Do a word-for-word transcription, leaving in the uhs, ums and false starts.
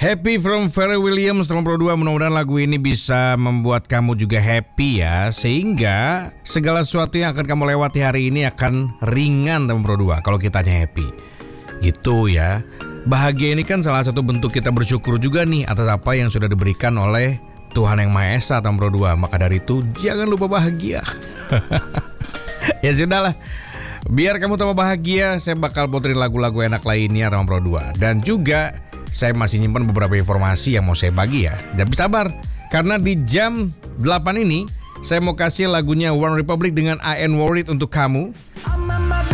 Happy from Pharrell Williams, Nomor Pro dua. Mudah-mudahan lagu ini bisa membuat kamu juga happy ya, sehingga segala sesuatu yang akan kamu lewati hari ini akan ringan, Nomor Pro dua, kalau kitanya happy. Gitu ya. Bahagia ini kan salah satu bentuk kita bersyukur juga nih atas apa yang sudah diberikan oleh Tuhan Yang Maha Esa, Nomor Pro dua. Maka dari itu jangan lupa bahagia. Ya sudahlah, biar kamu tambah bahagia, saya bakal puterin lagu-lagu enak lainnya Nomor Pro dua. Dan juga saya masih nyimpan beberapa informasi yang mau saya bagi ya. Jangan sabar, karena di jam delapan ini saya mau kasih lagunya One Republic dengan I Ain't Worried untuk kamu.